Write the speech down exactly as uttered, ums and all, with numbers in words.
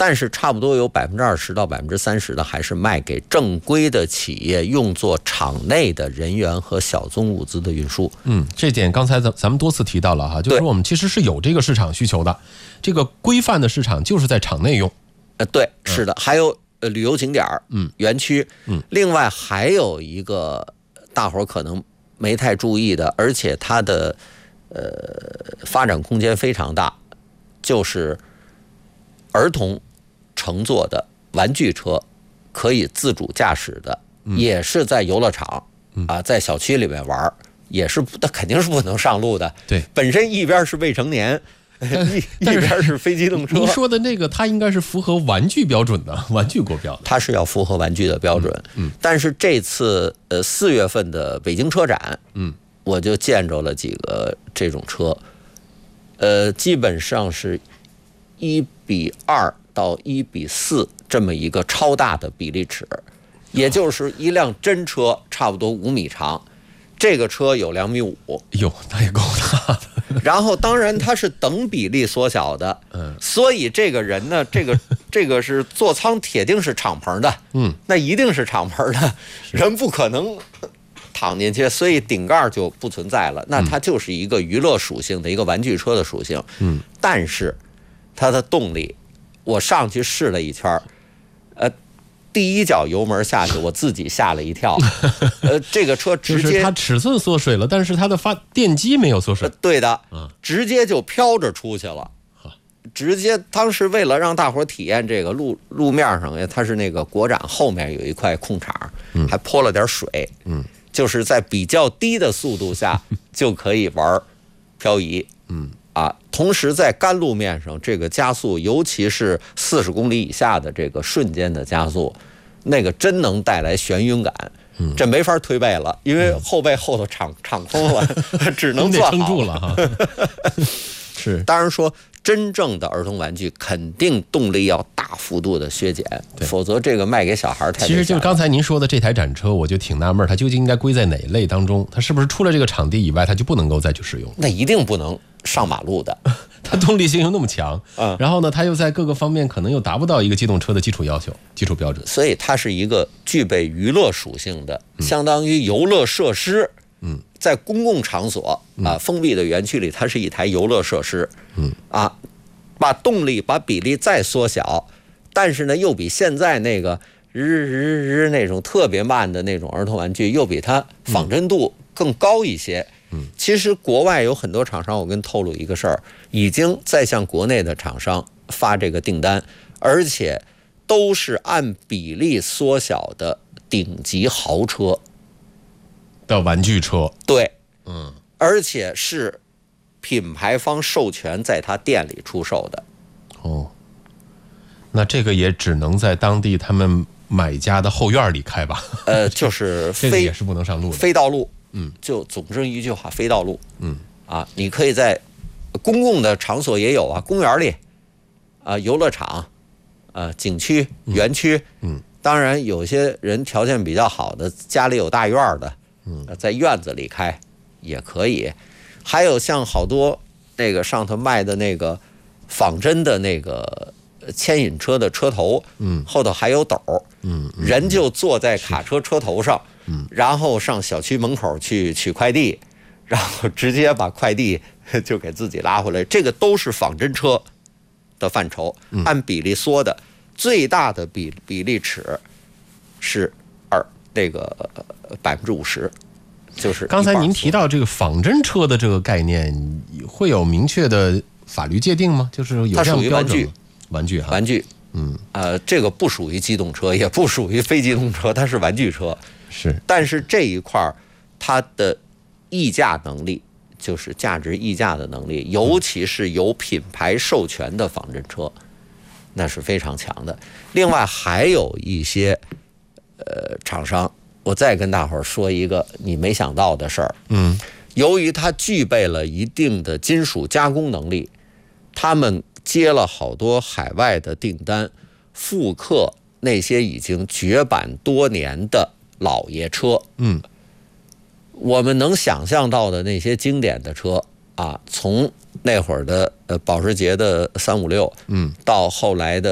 但是差不多有百分之二十到百分之三十的还是卖给正规的企业，用作场内的人员和小宗物资的运输。 嗯，这点刚才咱咱们多次提到了哈，就是说我们其实是有这个市场需求的，这个规范的市场就是在场内用。 呃，对，是的，还有呃旅游景点嗯，园区， 嗯， 另外还有一个大伙儿可能没太注意的，而且它的呃发展空间非常大，就是儿童乘坐的玩具车，可以自主驾驶的，嗯、也是在游乐场、嗯、啊，在小区里面玩，也是那肯定是不能上路的。 对， 本身一边是未成年。一一边是非机动车。 您说的那个，它应该是符合玩具标准的，玩具国标的， 它是要符合玩具的标准。嗯，嗯但是这次呃四月份的北京车展，嗯，我就见着了几个这种车，呃，基本上是一比二到一比四这么一个超大的比例尺，也就是一辆真车差不多五米长，这个车有两米五。 哟，那也够大的。 然后当然它是等比例缩小的，嗯，所以这个人呢，这个这个是座舱铁定是敞篷的，嗯，那一定是敞篷的，人不可能躺进去，所以顶盖就不存在了。那它就是一个娱乐属性的一个玩具车的属性，嗯，但是它的动力，我上去试了一圈，呃。第一脚油门下去，我自己吓了一跳。呃，这个车直接就是它尺寸缩水了，但是它的发电机没有缩水。 呃、对的，直接就飘着出去了。直接当时为了让大伙体验这个路路面上，它是那个国展后面有一块空场，还泼了点水，嗯，就是在比较低的速度下就可以玩漂移，嗯。啊，同时在干路面上，这个加速，尤其是四十公里以下的这个瞬间的加速，那个真能带来眩晕感。嗯，这没法推背了，因为后背后头敞敞空了，只能坐好。 撑住了哈。是， 当然说，真正的儿童玩具肯定动力要大幅度的削减，否则这个卖给小孩太。 其实就是刚才您说的这台展车，我就挺纳闷，它究竟应该归在哪一类当中？它是不是除了这个场地以外，它就不能够再去使用？ 那一定不能上马路的， 它动力性又那么强，嗯，然后呢，它又在各个方面可能又达不到一个机动车的基础要求、基础标准， 所以它是一个具备娱乐属性的，嗯、相当于游乐设施。嗯，在公共场所啊，封闭的园区里，它是一台游乐设施。嗯，啊，把动力、把比例再缩小，但是呢，又比现在那个日日日那种特别慢的那种儿童玩具，又比它仿真度更高一些。嗯，其实国外有很多厂商，我跟透露一个事儿，已经在向国内的厂商发这个订单，而且都是按比例缩小的顶级豪车。 的玩具车， 对，嗯，而且是品牌方授权在他店里出售的。 哦，那这个也只能在当地他们买家的后院里开吧？ 呃，就是非这个也是不能上路的， 非道路。嗯，就总之一句话，非道路。嗯，啊，你可以在公共的场所也有啊，公园里，啊，游乐场，啊，景区、园区。嗯，当然有些人条件比较好的，家里有大院的。嗯，在院子里开也可以，还有像好多那个上头卖的那个仿真的那个牵引车的车头，嗯，后头还有斗，嗯，人就坐在卡车车头上，嗯，然后上小区门口去取快递，然后直接把快递就给自己拉回来，这个都是仿真车的范畴，按比例缩的，最大的比比例尺是二这个百分之五十。就是刚才您提到这个仿真车的这个概念，会有明确的法律界定吗？就是有这样的标准吗？玩具， 玩具，嗯，呃，这个不属于机动车，也不属于非机动车，它是玩具车。 是， 但是这一块它的溢价能力，就是价值溢价的能力，尤其是有品牌授权的仿真车，那是非常强的。另外还有一些呃厂商。我再跟大伙儿说一个你没想到的事儿，嗯，由于它具备了一定的金属加工能力，他们接了好多海外的订单，复刻那些已经绝版多年的老爷车，嗯，我们能想象到的那些经典的车啊，从那会儿的呃保时捷的三五六，嗯，到后来的。